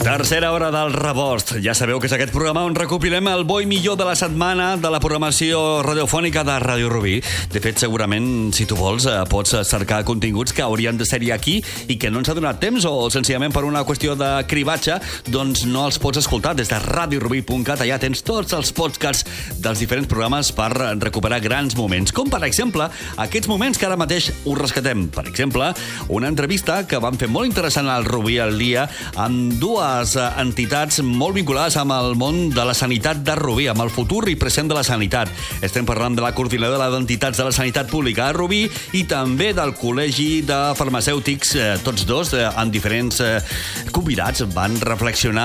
Tercera hora del Rebost. Ja sabeu que és aquest programa on recopilem el bo i millor de la setmana de la programació radiofònica de Ràdio Rubí. De fet, segurament, si tu vols, pots cercar continguts que haurien de ser-hi aquí i que no ens ha donat temps o senzillament per una qüestió de cribatge, doncs no els pots escoltar des de radiorubí.cat. Allà tens tots els podcasts dels diferents programes per recuperar grans moments. Com, per exemple, aquests moments que ara mateix us rescatem. Per exemple, una entrevista que vam fer molt interessant al Rubí al dia amb dues entitats molt vinculades amb el món de la sanitat de Rubí, amb el futur i present de la sanitat. Estem parlant de la coordinadora d'entitats de la sanitat pública a Rubí i també del Col·legi de Farmacèutics. Tots dos, amb diferents convidats, van reflexionar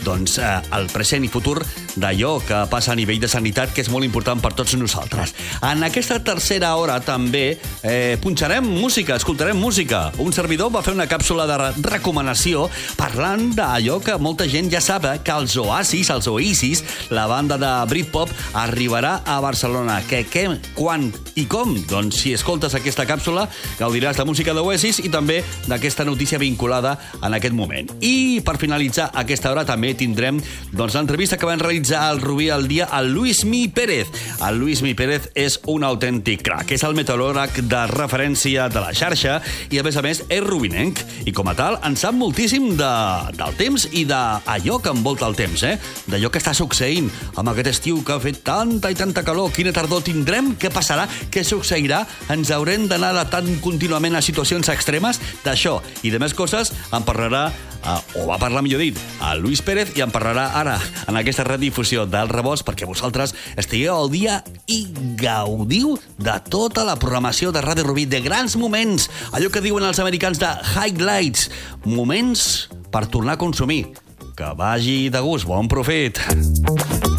el present i futur d'allò que passa a nivell de sanitat, que és molt important per tots nosaltres. En aquesta tercera hora també punxarem música, escoltarem música. Un servidor va fer una càpsula de recomanació parlant d'allò que molta gent ja sap, que els Oasis, la banda de Britpop, arribarà a Barcelona. Què, quan i com? Doncs si escoltes aquesta càpsula, gaudiràs de música d'Oasis i també d'aquesta notícia vinculada en aquest moment. I per finalitzar aquesta hora també tindrem l'entrevista que van realitzar al Rubí al dia al Luismi Pérez. El Luismi Pérez és un autèntic crac. És el meteoròleg de referència de la xarxa i, a més, és rubinenc. I com a tal, en sap moltíssim del temps i d'allò que envolta el temps, d'allò que està succeint amb aquest estiu que ha fet tanta i tanta calor. Quina tardor tindrem? Què passarà? Què succeirà? Ens haurem d'anar adaptant contínuament a situacions extremes? D'això i de més coses en parlarà, o va parlar millor dit, a Luis Pérez, i en parlarà ara en aquesta redifusió del Rebost perquè vosaltres estigueu al dia i gaudiu de tota la programació de Ràdio Rubí, de grans moments, allò que diuen els americans de highlights, moments per tornar a consumir. Que vagi de gust, bon profit.